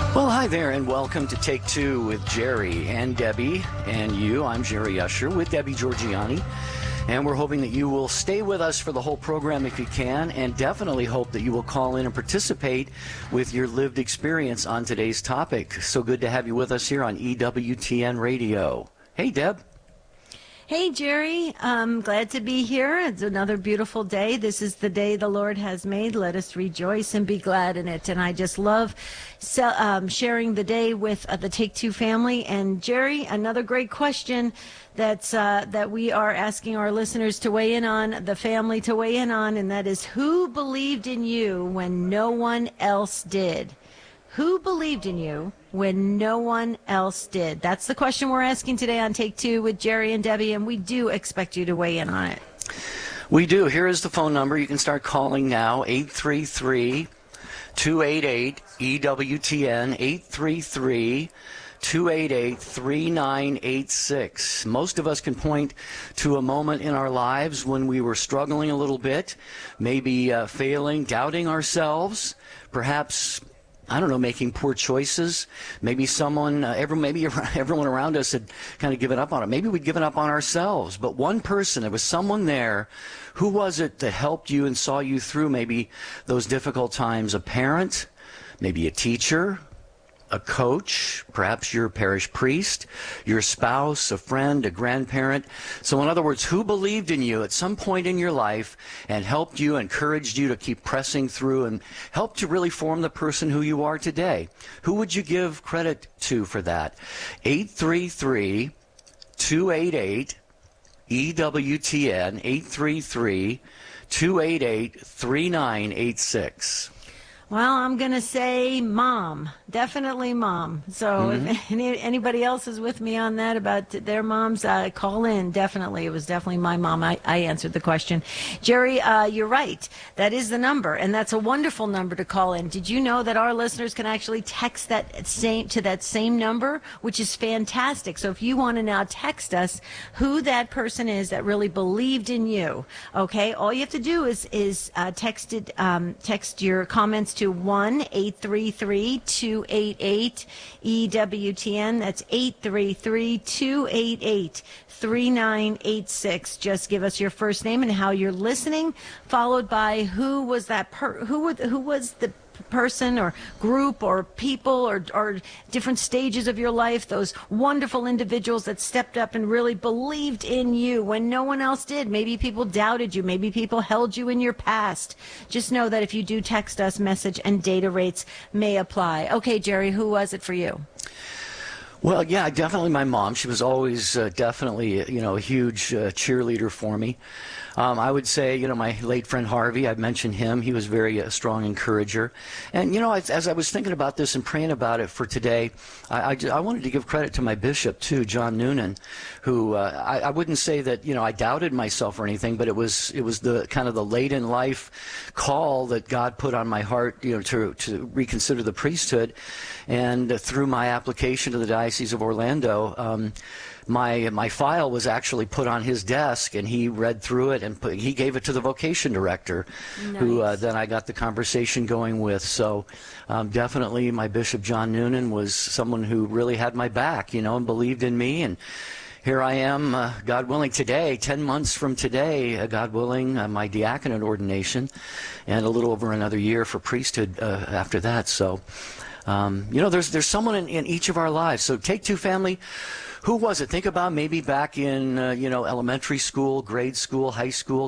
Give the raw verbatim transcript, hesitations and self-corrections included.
Well, hi there, and welcome to Take Two with Jerry and Debbie and you. I'm Jerry Usher with Debbie Georgiani, and we're hoping that you will stay with us for the whole program if you can, and definitely hope that you will call in and participate with your lived experience on today's topic. So good to have you with us here on E W T N Radio. Hey, Deb. Hey, Jerry. I'm glad to be here. It's another beautiful day. This is the day the Lord has made. Let us rejoice and be glad in it. And I just love so, um, sharing the day with uh, the Take Two family. And, Jerry, another great question that's, uh, that we are asking our listeners to weigh in on, the family to weigh in on, and that is, who believed in you when no one else did? Who believed in you when no one else did? That's the question we're asking today on Take Two with Jerry and Debbie, and we do expect you to weigh in on it. We do. Here is the phone number. You can start calling now, eight three three, two eight eight, E W T N, eight three three, two eight eight, three nine eight six. Most of us can point to a moment in our lives when we were struggling a little bit, maybe uh, failing, doubting ourselves, perhaps, I don't know, making poor choices. Maybe someone, uh, every, maybe everyone around us had kind of given up on it. Maybe we'd given up on ourselves. But one person, there was someone there. Who was it that helped you and saw you through maybe those difficult times? A parent, maybe a teacher, a coach, perhaps your parish priest, your spouse, a friend, a grandparent. So in other words, who believed in you at some point in your life and helped you, encouraged you to keep pressing through and helped to really form the person who you are today? Who would you give credit to for that? eight three three, two eight eight, E W T N, eight three three, two eight eight, three nine eight six. Well, I'm going to say mom, definitely mom. So mm-hmm. if any, anybody else is with me on that about their moms, uh, call in. Definitely. It was definitely my mom. I, I answered the question. Jerry, uh, you're right. That is the number, and that's a wonderful number to call in. Did you know that our listeners can actually text that same to that same number, which is fantastic. So if you want to now text us who that person is that really believed in you, okay, all you have to do is, is uh, text, it, um, text your comments to one eight three three, two eight eight, E W T N. That's eight three three, two eight eight, three nine eight six. Just give us your first name and how you're listening, followed by who was that per who were who was the person or group or people or, or different stages of your life, those wonderful individuals that stepped up and really believed in you when no one else did. Maybe people doubted you. Maybe people held you in your past. Just know that if you do text us, message and data rates may apply. Okay, Jerry, who was it for you? Well, yeah, definitely my mom. She was always uh, definitely, you know, a huge uh, cheerleader for me. Um, I would say, you know, my late friend Harvey, I've mentioned him. He was very a strong encourager. And, you know, as, as I was thinking about this and praying about it for today, I, I, I wanted to give credit to my bishop, too, John Noonan, who uh, I, I wouldn't say that, you know, I doubted myself or anything, but it was it was the kind of the late in life call that God put on my heart, you know, to, to reconsider the priesthood. And uh, through my application to the Diocese of Orlando, um, my my file was actually put on his desk, and he read through it, and put, he gave it to the vocation director, nice. who uh, then I got the conversation going with. So um, definitely my Bishop John Noonan was someone who really had my back, you know, and believed in me. And here I am, uh, God willing, today, ten months from today, uh, God willing, uh, my diaconate ordination, and a little over another year for priesthood uh, after that. So, um, you know, there's, there's someone in, in each of our lives. So Take Two family. Who was it? Think about maybe back in, uh, you know, elementary school, grade school, high school,